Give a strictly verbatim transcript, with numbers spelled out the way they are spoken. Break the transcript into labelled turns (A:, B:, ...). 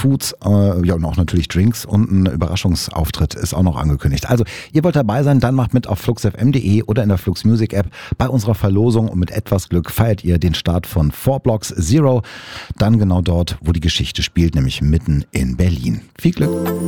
A: Foods, äh, ja und auch natürlich Drinks und ein Überraschungsauftritt ist auch noch angekündigt. Also ihr wollt dabei sein, dann macht mit auf fluxfm punkt de oder in der Flux Music App bei unserer Verlosung und mit etwas Glück feiert ihr den Start von Four Blocks Zero, dann genau dort, wo die Geschichte spielt, nämlich mitten in Berlin. Viel Glück!